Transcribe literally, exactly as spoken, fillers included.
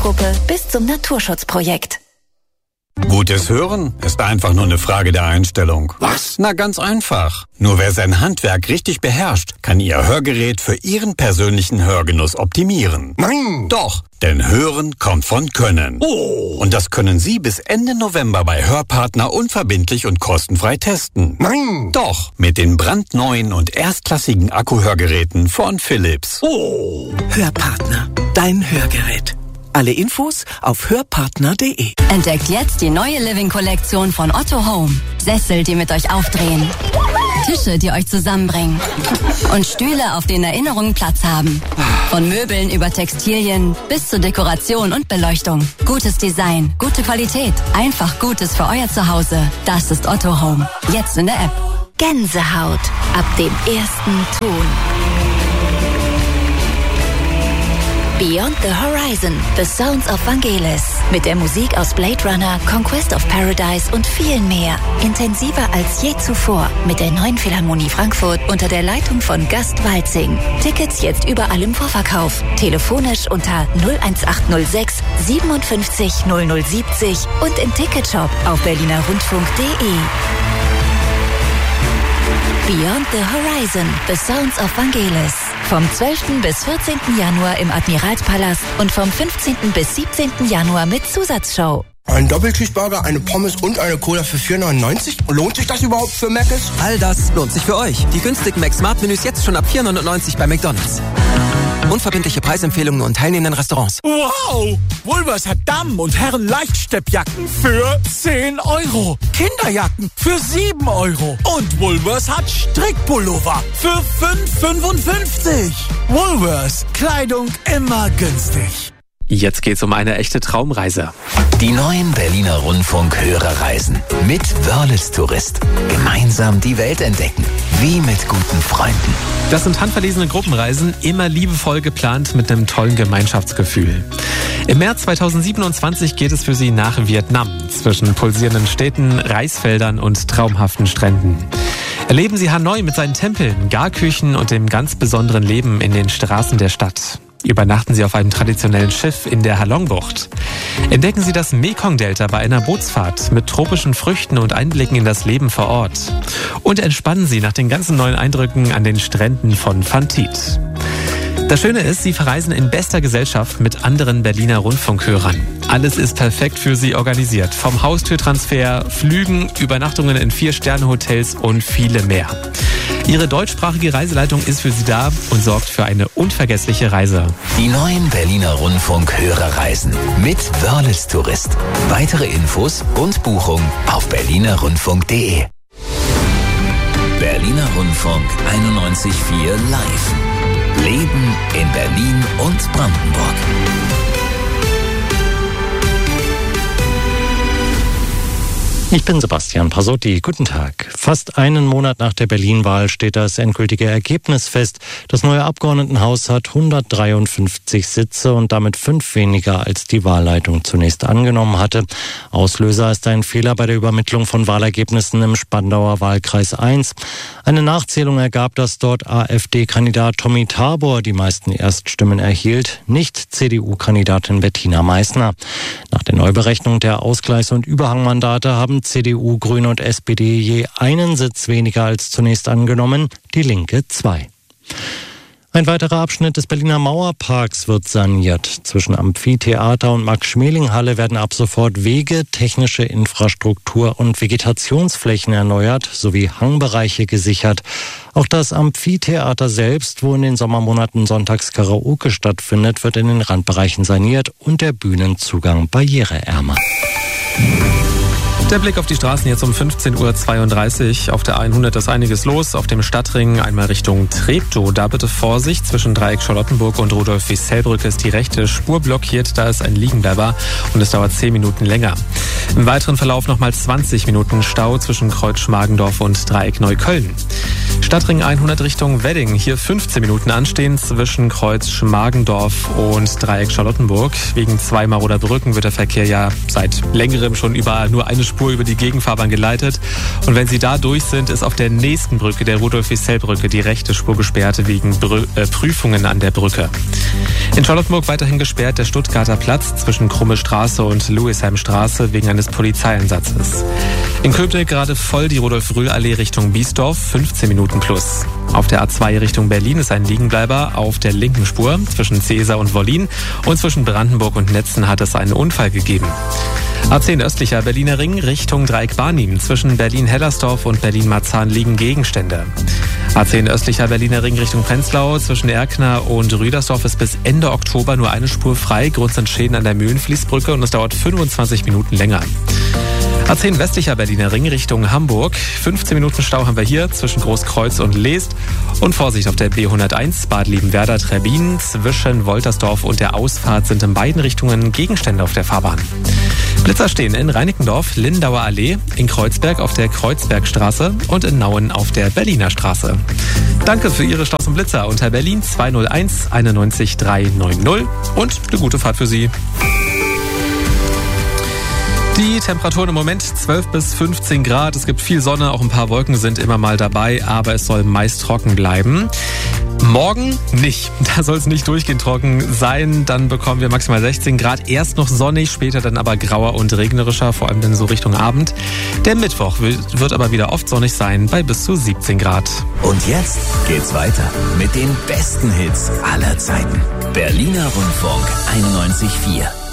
Zielgruppe bis zum Naturschutzprojekt. Gutes Hören ist einfach nur eine Frage der Einstellung. Was? Na, ganz einfach. Nur wer sein Handwerk richtig beherrscht, kann Ihr Hörgerät für Ihren persönlichen Hörgenuss optimieren. Nein! Doch, denn Hören kommt von Können. Oh! Und das können Sie bis Ende November bei Hörpartner unverbindlich und kostenfrei testen. Nein! Doch, mit den brandneuen und erstklassigen Akkuhörgeräten von Philips. Oh! Hörpartner, dein Hörgerät. Alle Infos auf hörpartner punkt de. Entdeckt jetzt die neue Living-Kollektion von Otto Home. Sessel, die mit euch aufdrehen. Tische, die euch zusammenbringen. Und Stühle, auf denen Erinnerungen Platz haben. Von Möbeln über Textilien bis zur Dekoration und Beleuchtung. Gutes Design, gute Qualität. Einfach Gutes für euer Zuhause. Das ist Otto Home. Jetzt in der App. Gänsehaut ab dem ersten Ton. Beyond the Horizon, The Sounds of Vangelis. Mit der Musik aus Blade Runner, Conquest of Paradise und viel mehr. Intensiver als je zuvor. Mit der neuen Philharmonie Frankfurt unter der Leitung von Gast Walzing. Tickets jetzt überall im Vorverkauf. Telefonisch unter null eins acht null sechs siebenundfünfzig null null siebzig und im Ticketshop auf berliner rundfunk punkt de. Beyond the Horizon, The Sounds of Vangelis. Vom zwölften bis vierzehnten Januar im Admiralspalast und vom fünfzehnten bis siebzehnten Januar mit Zusatzshow. Ein Doppelcheeseburger, eine Pommes und eine Cola für vier neunundneunzig? Lohnt sich das überhaupt für Mc's? All das lohnt sich für euch. Die günstigen Mac-Smart-Menüs jetzt schon ab vier neunundneunzig bei McDonald's. Unverbindliche Preisempfehlungen und teilnehmenden Restaurants. Wow! Woolworths hat Damen- und Herren-Leichtsteppjacken für zehn Euro. Kinderjacken für sieben Euro. Und Woolworths hat Strickpullover für fünf fünfundfünfzig. Woolworths. Kleidung immer günstig. Jetzt geht's um eine echte Traumreise. Die neuen Berliner Rundfunk-Hörerreisen mit Wörles Tourist. Gemeinsam die Welt entdecken. Wie mit guten Freunden. Das sind handverlesene Gruppenreisen, immer liebevoll geplant mit einem tollen Gemeinschaftsgefühl. Im März zweitausendsiebenundzwanzig geht es für Sie nach Vietnam. Zwischen pulsierenden Städten, Reisfeldern und traumhaften Stränden. Erleben Sie Hanoi mit seinen Tempeln, Garküchen und dem ganz besonderen Leben in den Straßen der Stadt. Übernachten Sie auf einem traditionellen Schiff in der Halongbucht. Entdecken Sie das Mekong-Delta bei einer Bootsfahrt mit tropischen Früchten und Einblicken in das Leben vor Ort. Und entspannen Sie nach den ganzen neuen Eindrücken an den Stränden von Phan Thiet. Das Schöne ist, Sie verreisen in bester Gesellschaft mit anderen Berliner Rundfunkhörern. Alles ist perfekt für Sie organisiert. Vom Haustürtransfer, Flügen, Übernachtungen in Vier-Sterne-Hotels und viele mehr. Ihre deutschsprachige Reiseleitung ist für Sie da und sorgt für eine unvergessliche Reise. Die neuen Berliner Rundfunk-Hörerreisen mit Wörles Tourist. Weitere Infos und Buchung auf berliner rundfunk punkt de. Berliner Rundfunk einundneunzig Komma vier Live. Leben in Berlin und Brandenburg. Ich bin Sebastian Pasotti. Guten Tag. Fast einen Monat nach der Berlin-Wahl steht das endgültige Ergebnis fest. Das neue Abgeordnetenhaus hat hundertdreiundfünfzig Sitze und damit fünf weniger, als die Wahlleitung zunächst angenommen hatte. Auslöser ist ein Fehler bei der Übermittlung von Wahlergebnissen im Spandauer Wahlkreis eins. Eine Nachzählung ergab, dass dort AfD-Kandidat Tommy Tabor die meisten Erststimmen erhielt, nicht C D U-Kandidatin Bettina Meissner. Nach der Neuberechnung der Ausgleichs- und Überhangmandate haben C D U, Grüne und S P D je einen Sitz weniger als zunächst angenommen, die Linke zwei. Ein weiterer Abschnitt des Berliner Mauerparks wird saniert. Zwischen Amphitheater und Max-Schmeling-Halle werden ab sofort Wege, technische Infrastruktur und Vegetationsflächen erneuert sowie Hangbereiche gesichert. Auch das Amphitheater selbst, wo in den Sommermonaten sonntags Karaoke stattfindet, wird in den Randbereichen saniert und der Bühnenzugang barriereärmer. Der Blick auf die Straßen jetzt um fünfzehn Uhr zweiunddreißig. Auf der hundert ist einiges los. Auf dem Stadtring einmal Richtung Treptow. Da bitte Vorsicht. Zwischen Dreieck Charlottenburg und Rudolf-Wissell-Brücke ist die rechte Spur blockiert. Da ist ein Liegenbleiber und es dauert zehn Minuten länger. Im weiteren Verlauf nochmal zwanzig Minuten Stau zwischen Kreuz Schmargendorf und Dreieck Neukölln. Stadtring hundert Richtung Wedding. Hier fünfzehn Minuten anstehen zwischen Kreuz Schmargendorf und Dreieck Charlottenburg. Wegen zwei maroder Brücken wird der Verkehr ja seit längerem schon über nur eine Spur über die Gegenfahrbahn geleitet. Und wenn Sie da durch sind, ist auf der nächsten Brücke, der Rudolf-Wissell-Brücke, die rechte Spur gesperrt wegen Brü- äh, Prüfungen an der Brücke. In Charlottenburg weiterhin gesperrt der Stuttgarter Platz zwischen Krumme Straße und Louisheim-Straße wegen eines Polizeieinsatzes. In Köpenick gerade voll die Rudolf-Rühl-Allee Richtung Biesdorf, fünfzehn Minuten plus. Auf der A zwei Richtung Berlin ist ein Liegenbleiber auf der linken Spur zwischen Cäsar und Wollin und zwischen Brandenburg und Netzen hat es einen Unfall gegeben. A zehn östlicher Berliner Ring Richtung Dreieck-Barnim. Zwischen Berlin-Hellersdorf und Berlin-Marzahn liegen Gegenstände. A zehn östlicher Berliner Ring Richtung Prenzlau. Zwischen Erkner und Rüdersdorf ist bis Ende Oktober nur eine Spur frei. Grund sind Schäden an der Mühlenfließbrücke und es dauert fünfundzwanzig Minuten länger. A zehn westlicher Berliner Ring Richtung Hamburg. fünfzehn Minuten Stau haben wir hier zwischen Großkreuz und Leest. Und Vorsicht auf der B hunderteins Bad Liebenwerda-Trebbin. Zwischen Woltersdorf und der Ausfahrt sind in beiden Richtungen Gegenstände auf der Fahrbahn. Blitzer stehen in Reinickendorf, Lindauer Allee, in Kreuzberg auf der Kreuzbergstraße und in Nauen auf der Berliner Straße. Danke für Ihre Staus und Blitzer unter Berlin zwei null eins einundneunzig dreihundertneunzig und eine gute Fahrt für Sie. Die Temperaturen im Moment zwölf bis fünfzehn Grad. Es gibt viel Sonne, auch ein paar Wolken sind immer mal dabei, aber es soll meist trocken bleiben. Morgen nicht. Da soll es nicht durchgehend trocken sein. Dann bekommen wir maximal sechzehn Grad. Erst noch sonnig, später dann aber grauer und regnerischer, vor allem dann so Richtung Abend. Der Mittwoch wird, wird aber wieder oft sonnig sein, bei bis zu siebzehn Grad. Und jetzt geht's weiter mit den besten Hits aller Zeiten. Berliner Rundfunk einundneunzig Komma vier.